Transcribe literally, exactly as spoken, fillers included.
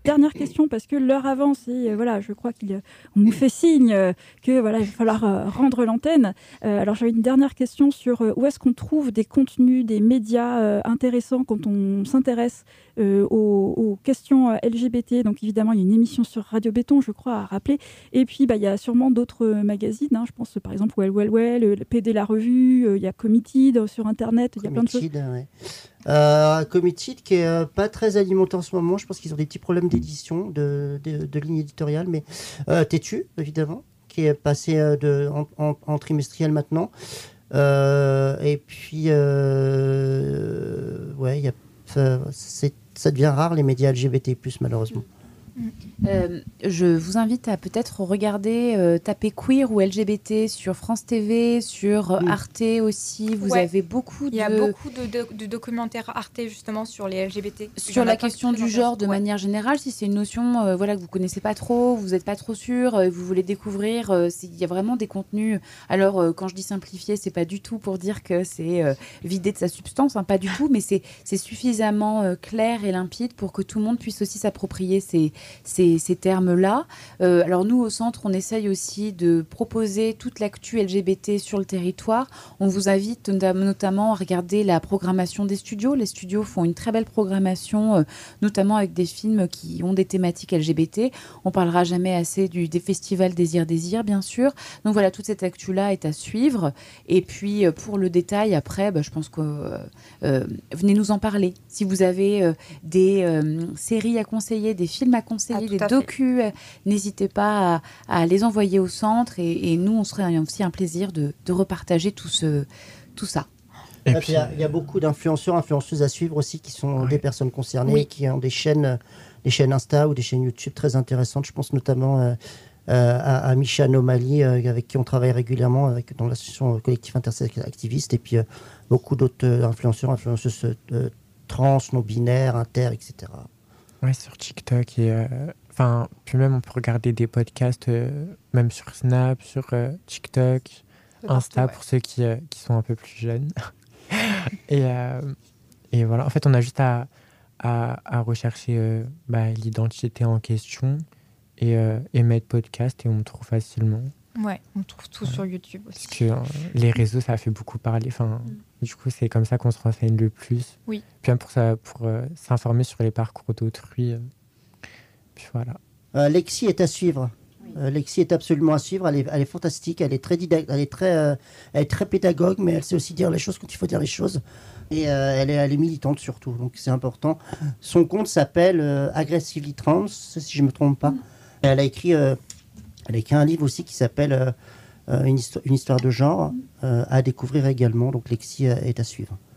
dernière question, parce que l'heure avance et euh, voilà, je crois qu'on nous fait signe euh, que voilà, il va falloir euh, rendre l'antenne. Euh, alors j'avais une dernière question sur euh, où est-ce qu'on trouve des contenus, des médias euh, intéressants quand on s'intéresse euh, aux, aux questions euh, L G B T. Donc évidemment, il y a une émission sur Radio Béton, je crois, à rappeler. Et puis, bah, il y a sûrement d'autres euh, magazines. Hein, je pense par exemple Well Well Well, le P D La Revue, euh, il y a Committed euh, sur Internet, il y a plein de choses. Ouais. Euh, Committed qui est euh, pas très alimenté en ce moment. Je pense qu'ils ont des petits problèmes d'édition, de, de, de ligne éditoriale. Mais euh, Têtu, évidemment, qui est passé euh, de, en, en, en trimestriel maintenant. Euh, et puis, euh, ouais, y a, ça, c'est, ça devient rare les médias L G B T plus, malheureusement. Euh, je vous invite à peut-être regarder, euh, taper queer ou L G B T sur France T V, sur euh, Arte aussi. Vous ouais. avez beaucoup de... Il y a beaucoup de, de, de documentaires Arte justement sur les L G B T. Sur la question du genre de ouais. manière générale, si c'est une notion euh, voilà, que vous ne connaissez pas trop, vous n'êtes pas trop sûr, euh, vous voulez découvrir, euh, il y a vraiment des contenus. Alors, euh, quand je dis simplifier, ce n'est pas du tout pour dire que c'est euh, vidé de sa substance, hein, pas du tout, mais c'est, c'est suffisamment euh, clair et limpide pour que tout le monde puisse aussi s'approprier ces Ces, ces termes-là. Euh, alors nous, au centre, on essaye aussi de proposer toute l'actu L G B T sur le territoire. On vous invite notamment à regarder la programmation des studios. Les studios font une très belle programmation, euh, notamment avec des films qui ont des thématiques L G B T. On parlera jamais assez du, des festivals Désir Désir, bien sûr. Donc voilà, toute cette actu-là est à suivre. Et puis, euh, pour le détail, après, bah, je pense que euh, euh, venez nous en parler. Si vous avez euh, des euh, séries à conseiller, des films à conseiller, ah, des docus, euh, n'hésitez pas à, à les envoyer au centre et, et nous, on serait aussi un plaisir de, de repartager tout, ce, tout ça. Et puis, il y, y a beaucoup d'influenceurs, influenceuses à suivre aussi qui sont ouais. des personnes concernées, oui. qui ont des chaînes, des chaînes Insta ou des chaînes YouTube très intéressantes. Je pense notamment euh, euh, à, à Misha Anomali, euh, avec qui on travaille régulièrement avec, dans l'association Collectif Intersexe Activiste, et puis euh, beaucoup d'autres euh, influenceurs, influenceuses euh, trans, non-binaires, inter, et cetera. Ouais, sur TikTok et enfin euh, puis même on peut regarder des podcasts euh, même sur Snap, sur euh, TikTok, Insta partout, ouais. pour ceux qui euh, qui sont un peu plus jeunes. et euh, et voilà, en fait, on a juste à à, à rechercher euh, bah, l'identité en question et euh, et mettre podcast et on trouve facilement. Ouais, on trouve tout ouais. sur YouTube aussi. Parce que euh, les réseaux, ça fait beaucoup parler. Enfin, mm. du coup, c'est comme ça qu'on se renseigne le plus. Oui. Puis même pour, ça, pour euh, s'informer sur les parcours d'autrui. Euh, puis voilà. Euh, Lexi est à suivre. Oui. Euh, Lexi est absolument à suivre. Elle est, elle est fantastique. Elle est très didact- elle est très, euh, elle est très pédagogue, mais elle sait aussi dire les choses quand il faut dire les choses. Et euh, elle, est, elle est militante surtout, donc c'est important. Son compte s'appelle euh, Aggressively Trans, si je ne me trompe pas. Mm. Elle a écrit. Euh, Elle a écrit un livre aussi qui s'appelle euh, une, histoire, une histoire de genre euh, à découvrir également. Donc Lexi euh, est à suivre.